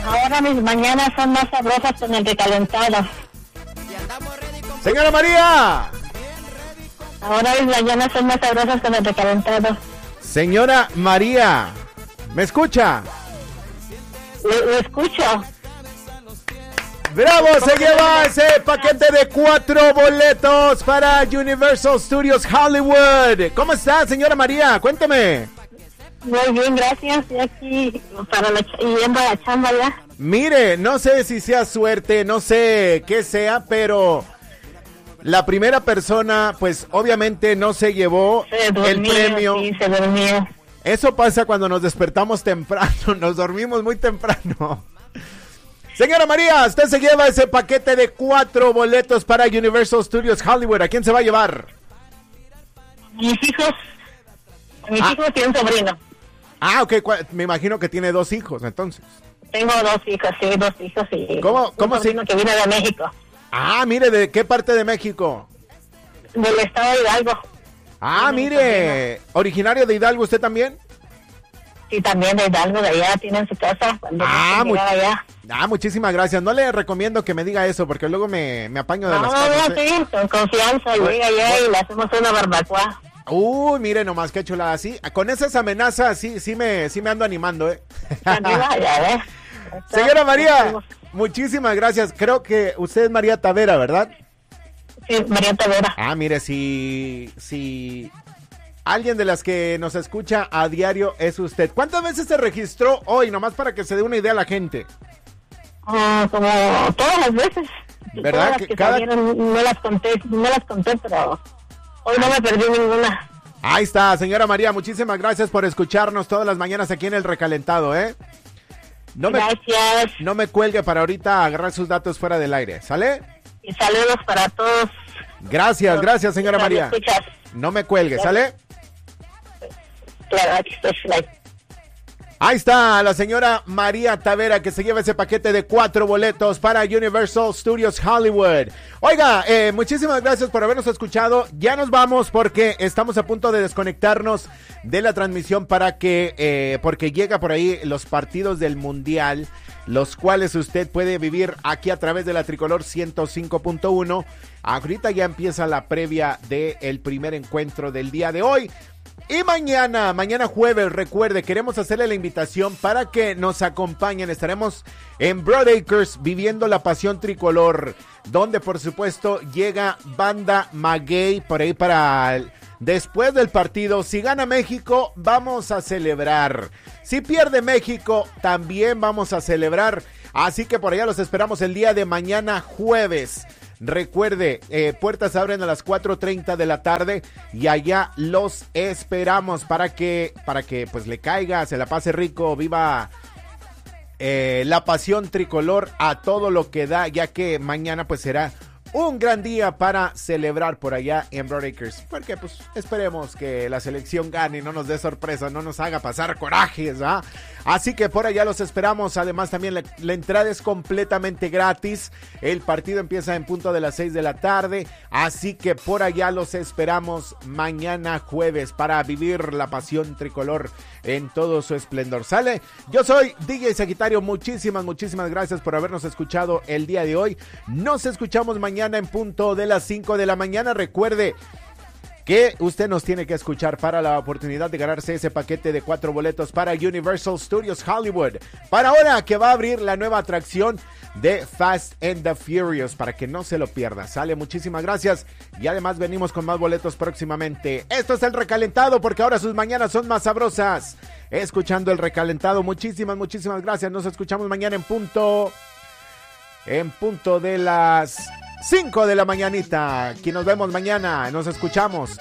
Ahora mis mañanas son más sabrosas con el recalentado. Señora María. Ahora mis mañanas son más sabrosas con el recalentado. Señora María, ¿me escucha? Lo escucho. ¡Bravo! Se lleva ese paquete de 4 boletos para Universal Studios Hollywood. ¿Cómo está, señora María? Cuénteme. Muy bien, gracias. Estoy aquí yendo a la chamba ya. Mire, no sé si sea suerte, no sé qué sea, pero la primera persona, pues obviamente no se llevó el premio. Sí, se durmió. Eso pasa cuando nos despertamos temprano, nos dormimos muy temprano. Señora María, usted se lleva ese paquete de 4 boletos para Universal Studios Hollywood. ¿A quién se va a llevar? Mis hijos y un sobrino. Ah, ok, me imagino que tiene 2 hijos, entonces. Tengo 2 hijos, sí, 2 hijos y ¿Cómo un sobrino que viene de México. Ah, mire, ¿de qué parte de México? Del estado de Hidalgo. Ah, mire, originario de Hidalgo, ¿usted también? Sí, también de Hidalgo, de allá tienen su casa. Allá. Muchísimas gracias. No le recomiendo que me diga eso porque luego me apaño de las cosas. No, sí, con confianza, llega allá y le hacemos una barbacoa. Uy, mire nomás qué chulada, sí. Con esas amenazas sí me ando animando, Señora María, muchísimas gracias. Creo que usted es María Tavera, ¿verdad? Sí, María Tavera. Ah, mire, si alguien de las que nos escucha a diario es usted. ¿Cuántas veces se registró hoy? Nomás para que se dé una idea a la gente. Como todas las veces. ¿Verdad? Todas las que salieron, no las conté, pero hoy no me perdí ninguna. Ahí está, señora María, muchísimas gracias por escucharnos todas las mañanas aquí en El Recalentado, Gracias. No me cuelgue para ahorita agarrar sus datos fuera del aire, ¿sale? Y saludos para todos. Gracias, señora María. Escuchas. No me cuelgue, ¿sale? Claro, aquí estoy. Ahí está la señora María Tavera que se lleva ese paquete de 4 boletos para Universal Studios Hollywood. Oiga, muchísimas gracias por habernos escuchado. Ya nos vamos porque estamos a punto de desconectarnos de la transmisión porque llega por ahí los partidos del Mundial, los cuales usted puede vivir aquí a través de la Tricolor 105.1. Ahorita ya empieza la previa del primer encuentro del día de hoy. Y mañana jueves, recuerde, queremos hacerle la invitación para que nos acompañen. Estaremos en Broadacres viviendo la pasión tricolor, donde por supuesto llega Banda Maguey por ahí después del partido. Si gana México, vamos a celebrar. Si pierde México, también vamos a celebrar. Así que por allá los esperamos el día de mañana jueves. Recuerde, puertas abren a las 4:30 de la tarde y allá los esperamos para que pues le caiga, se la pase rico, viva la pasión tricolor a todo lo que da, ya que mañana pues será un gran día para celebrar por allá en Broadacres, porque pues esperemos que la selección gane y no nos dé sorpresa, no nos haga pasar corajes, ¿ah? Así que por allá los esperamos. Además también la entrada es completamente gratis. El partido empieza en punto de las 6 de la tarde, así que por allá los esperamos mañana jueves para vivir la pasión tricolor en todo su esplendor. ¿Sale? Yo soy DJ Sagitario, muchísimas gracias por habernos escuchado el día de hoy. Nos escuchamos mañana en punto de las 5 de la mañana. Recuerde que usted nos tiene que escuchar para la oportunidad de ganarse ese paquete de 4 boletos para Universal Studios Hollywood. Para ahora que va a abrir la nueva atracción de Fast and the Furious, para que no se lo pierda. Sale, muchísimas gracias. Y además venimos con más boletos próximamente. Esto es El Recalentado, porque ahora sus mañanas son más sabrosas. Escuchando El Recalentado, muchísimas gracias. Nos escuchamos mañana en punto de las 5 de la mañanita. Aquí nos vemos mañana, nos escuchamos.